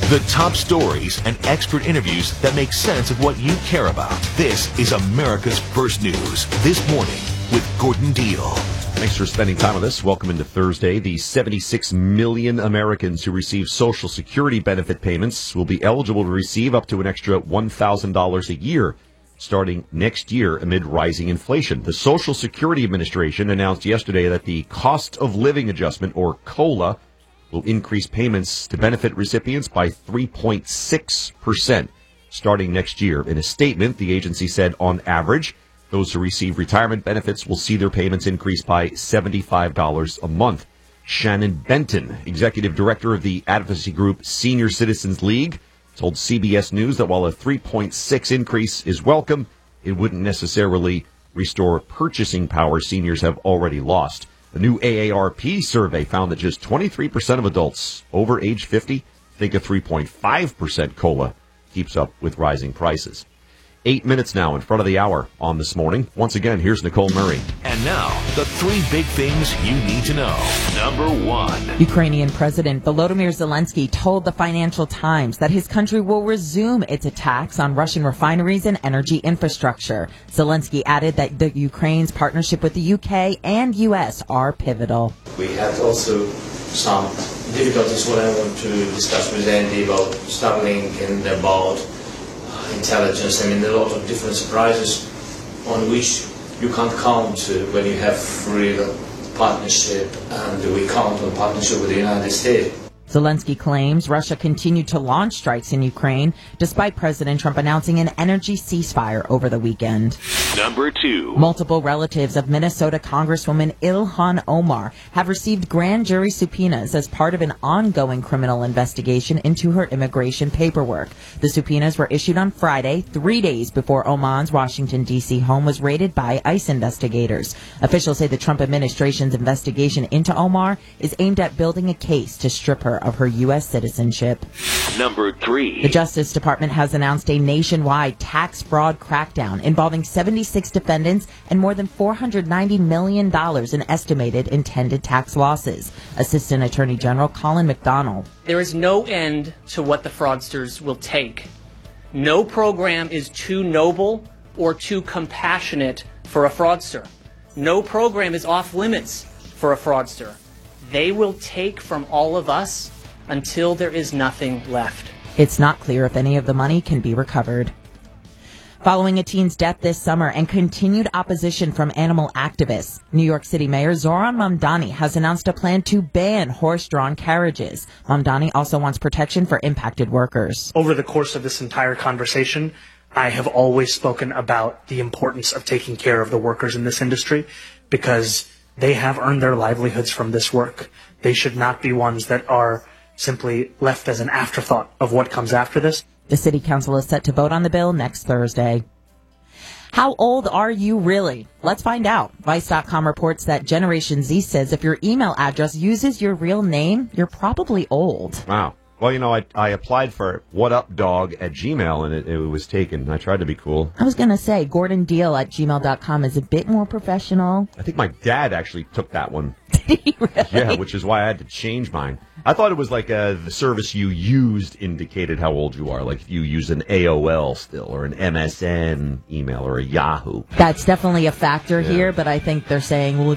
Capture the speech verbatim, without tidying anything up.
The top stories and expert interviews that make sense of what you care about. This is America's First News This Morning with Gordon Deal. Thanks for spending time with us. Welcome into Thursday. The seventy-six million Americans who receive Social Security benefit payments will be eligible to receive up to an extra one thousand dollars a year starting next year amid rising inflation. The Social Security Administration announced yesterday that the Cost of Living Adjustment, or COLA, will increase payments to benefit recipients by three point six percent starting next year. In a statement, the agency said on average, those who receive retirement benefits will see their payments increase by seventy-five dollars a month. Shannon Benton, executive director of the advocacy group Senior Citizens League, told C B S News that while a three point six increase is welcome, it wouldn't necessarily restore purchasing power seniors have already lost. The new A A R P survey found that just twenty-three percent of adults over age fifty think a three point five percent COLA keeps up with rising prices. Eight minutes now in front of the hour on This Morning. Once again, here's Nicole Murray. And now, the three big things you need to know. Number one. Ukrainian President Volodymyr Zelensky told the Financial Times that his country will resume its attacks on Russian refineries and energy infrastructure. Zelensky added that the Ukraine's partnership with the U K and U S are pivotal. We had also some difficulties what I want to discuss with Andy about Starlink and about intelligence. I mean, there are a lot of different surprises on which you can't count uh, when you have real partnership, and we count on partnership with the United States. Zelensky claims Russia continued to launch strikes in Ukraine despite President Trump announcing an energy ceasefire over the weekend. Number two. Multiple relatives of Minnesota Congresswoman Ilhan Omar have received grand jury subpoenas as part of an ongoing criminal investigation into her immigration paperwork. The subpoenas were issued on Friday, three days before Oman's Washington, D C home was raided by ICE investigators. Officials say the Trump administration's investigation into Omar is aimed at building a case to strip her of her U S citizenship. Number three. The Justice Department has announced a nationwide tax fraud crackdown involving seventy-six defendants and more than four hundred ninety million dollars in estimated intended tax losses. Assistant Attorney General Colin McDonald. There is no end to what the fraudsters will take. No program is too noble or too compassionate for a fraudster. No program is off limits for a fraudster. They will take from all of us until there is nothing left. It's not clear if any of the money can be recovered. Following a teen's death this summer and continued opposition from animal activists, New York City Mayor Zohran Mamdani has announced a plan to ban horse-drawn carriages. Mamdani also wants protection for impacted workers. Over the course of this entire conversation, I have always spoken about the importance of taking care of the workers in this industry because they have earned their livelihoods from this work. They should not be ones that are simply left as an afterthought of what comes after this. The city council is set to vote on the bill next Thursday. How old are you really? Let's find out. Vice dot com reports that Generation Z says if your email address uses your real name, you're probably old. Wow. Well, you know, I I applied for whatupdog at Gmail, and it, it was taken. I tried to be cool. I was going to say, Gordon Deal at gmail dot com is a bit more professional. I think my dad actually took that one. Did he really? Yeah, which is why I had to change mine. I thought it was like uh, the service you used indicated how old you are. Like if you use an A O L still, or an M S N email, or a Yahoo. That's definitely a factor Yeah. here, but I think they're saying, well,